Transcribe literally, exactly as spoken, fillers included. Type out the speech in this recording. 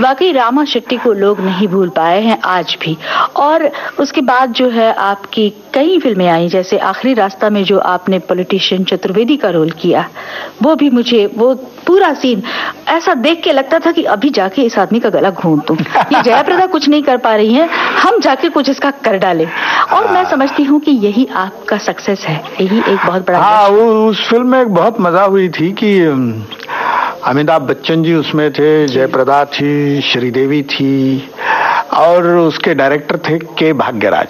वाकई रामा शेट्टी को लोग नहीं भूल पाए हैं आज भी। और उसके बाद जो है आपकी कई फिल्में आई, जैसे आखिरी रास्ता में जो आपने पॉलिटिशियन चतुर्वेदी का रोल किया, वो भी मुझे वो पूरा सीन ऐसा देख के लगता था कि अभी जाके इस आदमी का गला घोंट दूं। ये जयाप्रदा कुछ नहीं कर पा रही है, हम जाके कुछ इसका कर डालें। और मैं समझती हूँ कि यही आपका सक्सेस है, यही एक बहुत बड़ा। हाँ, वो उस फिल्म में एक बहुत मजा हुई थी कि अमिताभ बच्चन जी उसमें थे, जयप्रदा थी, श्रीदेवी थी और उसके डायरेक्टर थे के भाग्यराज।